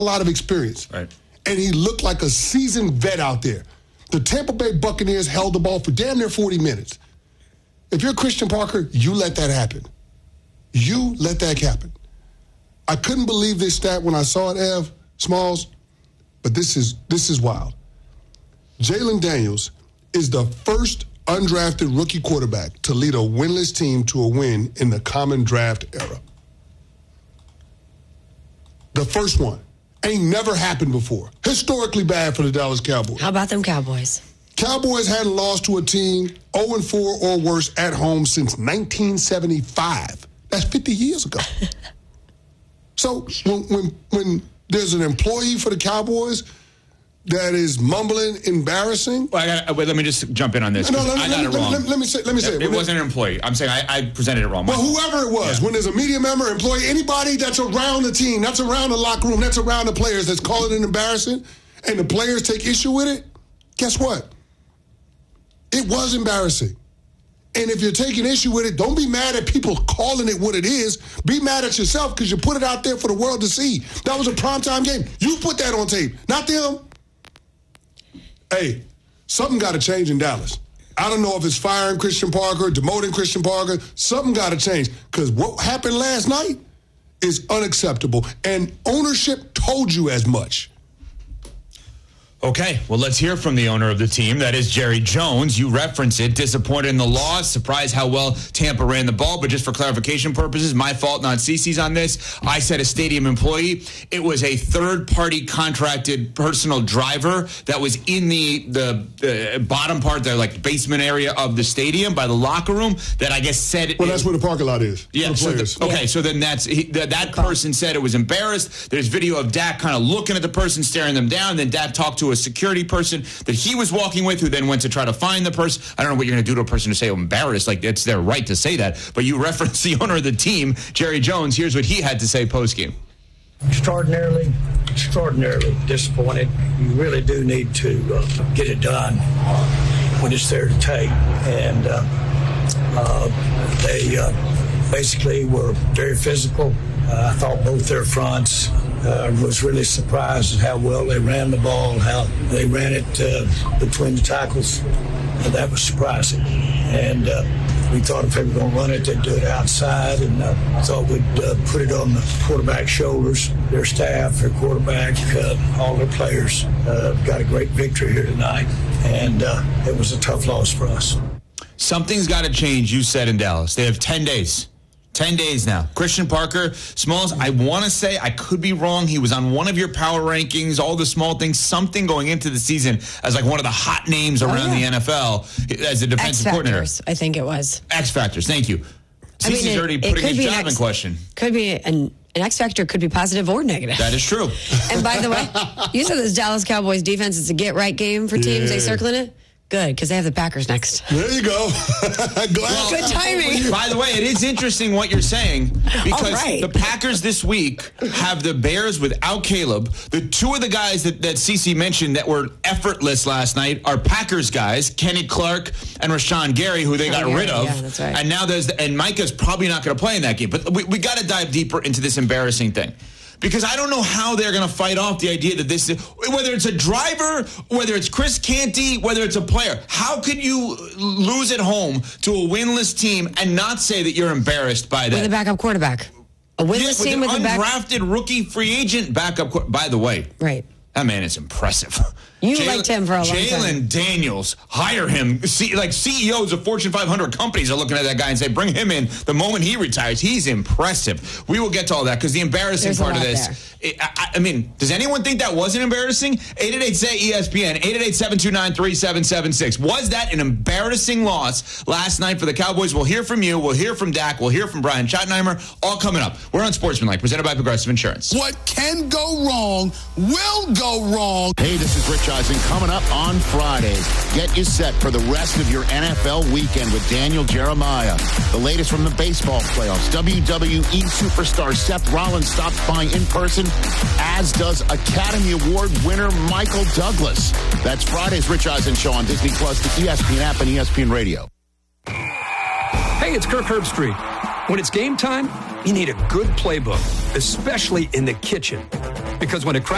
a lot of experience. Right. And he looked like a seasoned vet out there. The Tampa Bay Buccaneers held the ball for damn near 40 minutes. If you're Christian Parker, you let that happen. You let that happen. I couldn't believe this stat when I saw it, Ev, Smalls, but this is wild. Jalen Daniels is the first undrafted rookie quarterback to lead a winless team to a win in the common draft era. The first one. Ain't never happened before. Historically bad for the Dallas Cowboys. How about them Cowboys? Cowboys hadn't lost to a team 0-4 or worse at home since 1975. That's 50 years ago. So when there's an employee for the Cowboys that is mumbling, embarrassing. Well, let me just jump in on this. I got it wrong. Let me say it. It wasn't an employee. I'm saying I presented it wrong. Well, whoever it was, when there's a media member, employee, anybody that's around the team, that's around the locker room, that's around the players, that's calling it embarrassing, and the players take issue with it, guess what? It was embarrassing. And if you're taking issue with it, don't be mad at people calling it what it is. Be mad at yourself because you put it out there for the world to see. That was a primetime game. You put that on tape, not them. Hey, something got to change in Dallas. I don't know if it's firing Christian Parker, demoting Christian Parker. Something got to change because what happened last night is unacceptable. And ownership told you as much. Okay, well, let's hear from the owner of the team. That is Jerry Jones. You reference it. Disappointed in the loss. Surprised how well Tampa ran the ball. But just for clarification purposes, my fault, not Cece's on this. I said a stadium employee. It was a third-party contracted personal driver that was in the bottom part, the like basement area of the stadium by the locker room that I guess said. Well, that's where the parking lot is. Yeah. So then that person said it was embarrassed. There's video of Dak kind of looking at the person, staring them down. Then Dak talked to a security person that he was walking with who then went to try to find the person. I don't know what you're going to do to a person to say, oh, embarrassed. Like, it's their right to say that. But you referenced the owner of the team, Jerry Jones. Here's what he had to say post-game. Extraordinarily disappointed. You really do need to get it done when it's there to take. And they basically were very physical. I thought both their fronts. Was really surprised at how well they ran the ball, how they ran it between the tackles. That was surprising. And we thought if they were going to run it, they'd do it outside. And thought we'd put it on the quarterback's shoulders. Their staff, their quarterback, all their players got a great victory here tonight. And it was a tough loss for us. Something's got to change, you said, in Dallas. They have 10 days. 10 days now. Christian Parker, Smalls, I want to say, I could be wrong, he was on one of your power rankings, all the small things, something going into the season as like one of the hot names around the NFL as a defensive coordinator. I think it was. X Factors, thank you. Cece's already putting his job in question. Could be an X Factor, could be positive or negative. That is true. And by the way, you said this Dallas Cowboys defense is a get-right game for teams. They circling it? Good, because they have the Packers next. There you go. Good timing. By the way, it is interesting what you're saying because the Packers this week have the Bears without Caleb. The two of the guys that Cece mentioned that were effortless last night are Packers guys, Kenny Clark and Rashawn Gary, who they got rid of. Yeah, that's right. And now and Micah's probably not going to play in that game. But we got to dive deeper into this embarrassing thing. Because I don't know how they're going to fight off the idea that this, whether it's a driver, whether it's Chris Canty, whether it's a player, how could you lose at home to a winless team and not say that you're embarrassed by that? With a backup quarterback. A winless team with an undrafted rookie free agent backup. By the way, that man is impressive. You liked him for a long time. Jalen Daniels, hire him. Like CEOs of Fortune 500 companies are looking at that guy and say, bring him in the moment he retires. He's impressive. We will get to all that because the embarrassing part of this, I mean, does anyone think that wasn't embarrassing? 888-SAY-ESPN, 888-729-3776. Was that an embarrassing loss last night for the Cowboys? We'll hear from you. We'll hear from Dak. We'll hear from Brian Schottenheimer. All coming up. We're on Sportsmanlike, presented by Progressive Insurance. What can go wrong will go wrong. Hey, this is Rich Eisen coming up on Fridays. Get you set for the rest of your NFL weekend with Daniel Jeremiah. The latest from the baseball playoffs. WWE superstar Seth Rollins stops by in person, as does Academy Award winner Michael Douglas. That's Friday's Rich Eisen Show on Disney Plus, the ESPN app, and ESPN Radio. Hey, it's Kirk Herbstreit. When it's game time, you need a good playbook, especially in the kitchen. Because when a crowd